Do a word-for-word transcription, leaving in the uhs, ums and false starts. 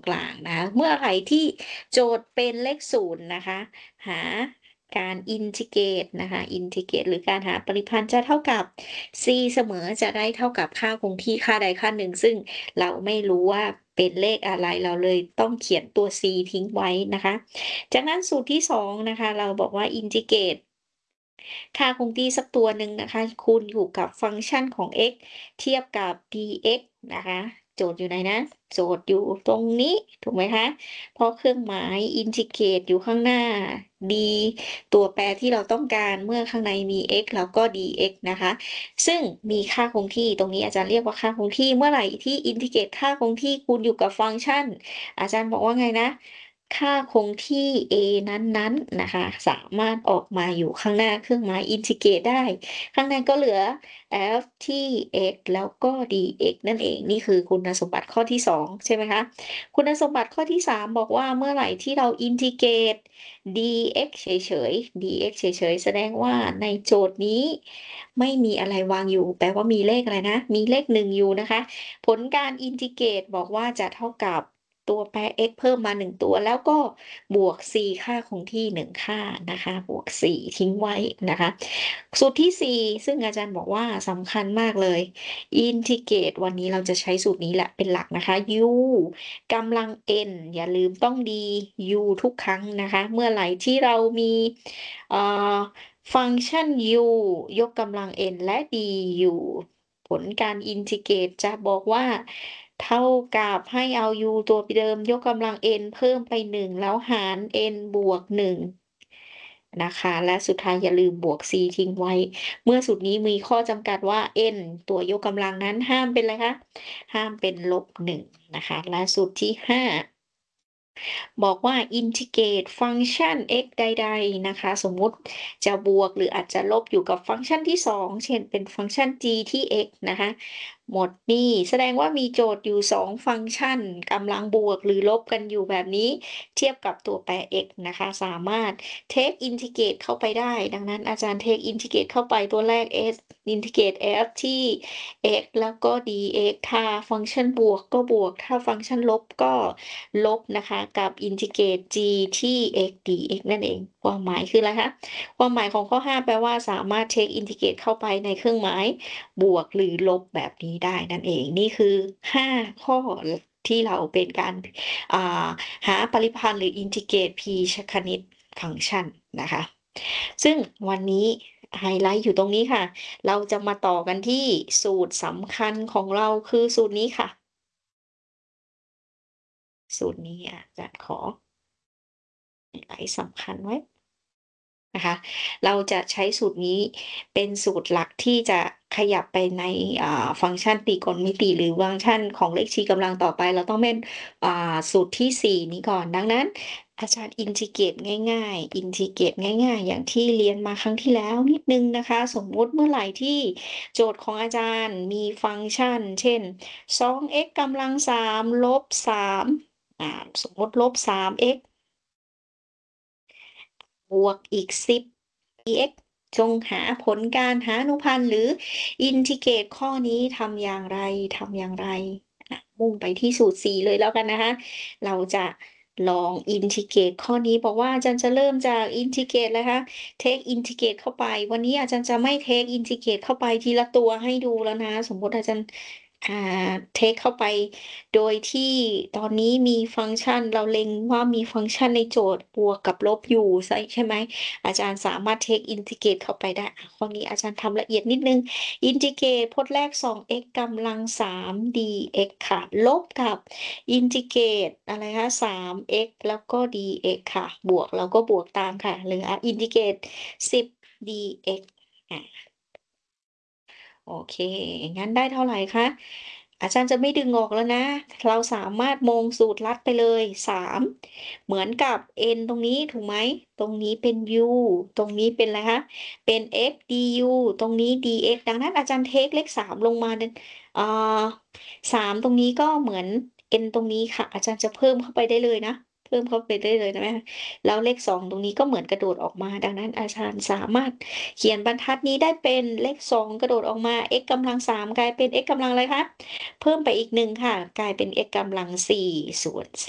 กลางนะคะเมื่อไหร่ที่โจทย์เป็นเลขศูนย์นะคะหาการอินทิเกรตนะคะอินทิเกรตหรือการหาปริพันธ์จะเท่ากับ c เสมอจะได้เท่ากับค่าคงที่ค่าใดค่าหนึ่งซึ่งเราไม่รู้ว่าเป็นเลขอะไรเราเลยต้องเขียนตัว c ทิ้งไว้นะคะจากนั้นสูตรที่สองนะคะเราบอกว่าอินทิเกรตค่าคงที่สักตัวหนึ่งนะคะคูณอยู่กับฟังก์ชันของ x เทียบกับ dx นะคะโจทย์อยู่ไหนนะโจทย์อยู่ตรงนี้ถูกไหมคะเพราะเครื่องหมายอินทิเกรตอยู่ข้างหน้า d ตัวแปรที่เราต้องการเมื่อข้างในมี x แล้วก็ dx นะคะซึ่งมีค่าคงที่ตรงนี้อาจารย์เรียกว่าค่าคงที่เมื่อไหร่ที่อินทิเกรตค่าคงที่คูณอยู่กับฟังก์ชันอาจารย์บอกว่าไงนะค่าคงที่ a นั้นๆนะคะสามารถออกมาอยู่ข้างหน้าเครื่องหมายอินทิเกรตได้ข้างในก็เหลือ f ที่ x แล้วก็ dx นั่นเองนี่คือคุณสมบัติข้อที่สองใช่ไหมคะคุณสมบัติข้อที่สามบอกว่าเมื่อไหร่ที่เราอินทิเกรต dx เฉยๆ dx เฉยๆแสดงว่าในโจทย์นี้ไม่มีอะไรวางอยู่แปลว่ามีเลขอะไรนะมีเลขหนึ่งอยู่นะคะผลการอินทิเกรตบอกว่าจะเท่ากับตัวแปร x เพิ่มมาหนึ่งตัวแล้วก็บวก c ค่าคงที่หนึ่งค่านะคะบวกสี่ทิ้งไว้นะคะสูตรที่สี่ซึ่งอาจารย์บอกว่าสำคัญมากเลยอินทิเกรตวันนี้เราจะใช้สูตรนี้แหละเป็นหลักนะคะ u กำลัง n อย่าลืมต้องดี u ทุกครั้งนะคะเมื่อไหร่ที่เรามีเอ่อฟังก์ชัน u ยกกำลัง n และ d อยู่ผลการอินทิเกรตจะบอกว่าเท่ากับให้เอา u ตัวเดิมยกกำลัง n เพิ่มไปหนึ่งแล้วหาร n บวกหนึ่งนะคะและสุดท้ายอย่าลืมบวก c ทิ้งไว้เมื่อสูตรนี้มีข้อจำกัดว่า n ตัวยกกำลังนั้นห้ามเป็นอะไรคะห้ามเป็นลบหนึ่งนะคะและสูตรที่ห้า บอกว่าอินทิเกรตฟังก์ชัน x ใดๆนะคะสมมุติจะบวกหรืออาจจะลบอยู่กับฟังก์ชันที่สองเช่นเป็นฟังก์ชัน g ที่ x นะคะหมดหนี้แสดงว่ามีโจทย์อยู่สองฟังก์ชันกำลังบวกหรือลบกันอยู่แบบนี้เทียบกับตัวแปร x นะคะสามารถ take integrate เข้าไปได้ดังนั้นอาจารย์ take integrate เข้าไปตัวแรก s integrate f ที่ x แล้วก็ dx ถ้าฟังก์ชันบวกก็บวกถ้าฟังก์ชันลบก็ลบนะคะกับ integrate g ที่ x dx นั่นเองความหมายคืออะไรคะความหมายของข้อห้าแปลว่าสามารถ take integrate เข้าไปในเครื่องหมายบวกหรือลบแบบนี้ได้นั่นเองนี่คือห้าข้อที่เราเป็นการอ่าหาปริพันธ์หรือ integrate p คณิตฟังก์ชันนะคะซึ่งวันนี้ไฮไลท์อยู่ตรงนี้ค่ะ เราจะมาต่อกันที่สูตรสำคัญของเราคือสูตรนี้ค่ะ สูตรนี้อาจารย์ขอไฮไลท์สำคัญไว้ นะคะเราจะใช้สูตรนี้เป็นสูตรหลักที่จะขยับไปในอ่าฟังก์ชันตรีโกณมิติหรือฟังก์ชันของเลขชี้กำลังต่อไปเราต้องเป็นอ่าสูตรที่สี่นี้ก่อนดังนั้นอาจารย์อินทิเกรตง่ายๆอินทิเกรตง่ายๆอย่างที่เรียนมาครั้งที่แล้วนิดหนึ่งนะคะสมมุติเมื่อไหร่ที่โจทย์ของอาจารย์มีฟังก์ชันเช่น สอง x กำลังสามลบสามอ่าสมมุติลบ สาม x บวกอีกสิบ dx จงหาผลการหาอนุพันธ์หรืออินทิเกรตข้อนี้ทำอย่างไรทำอย่างไรอะมุ่งไปที่สูตรสี่เลยแล้วกันนะคะเราจะลองอินทิเกรตข้อนี้บอกว่าอาจารย์จะเริ่มจากอินทิเกรตเลยคะเทกอินทิเกรตเข้าไปวันนี้อาจารย์จะไม่เทกอินทิเกรตเข้าไปทีละตัวให้ดูแล้วนะสมมุติอาจารย์อ่าเทกเข้าไปโดยที่ตอนนี้มีฟังก์ชันเราเล็งว่ามีฟังก์ชันในโจทย์บวกกับลบอยู่ใช่ใช่ไหม อาจารย์สามารถ take integrate เข้าไปได้อะข้อนี้อาจารย์ทำละเอียดนิดหนึ่ง integrate พจน์แรก สอง x กำลัง สาม dx ค่ะลบกับ integrate อะไรคะ สาม x แล้วก็ dx ค่ะบวกเราก็บวกตามค่ะเหลือ integrate สิบ dx อา โอเคงั้นได้เท่าไรคะอาจารย์จะไม่ดึงออกแล้วนะเราสามารถมงสูตรลัดไปเลยสามเหมือนกับ n ตรงนี้ถูกไหมตรงนี้เป็น u ตรงนี้เป็นอะไรคะเป็น x du ตรงนี้ dx ดังนั้นอาจารย์เทกเลขสามลงมาดอ่าสามตรงนี้ก็เหมือน n ตรงนี้ค่ะอาจารย์จะเพิ่มเข้าไปได้เลยนะเพิ่มเข้าไปได้เลยนะคะแล้วเลขสองตรงนี้ก็เหมือนกระโดดออกมาดังนั้นอาจารย์สามารถ เขียนบรรทัดนี้ได้เป็นเลขสองกระโดดออกมา x กำลังสามกลายเป็น x กำลังอะไรคะเพิ่มไปอีกหนึ่งค่ะกลายเป็น x กำลังสี่ส่วน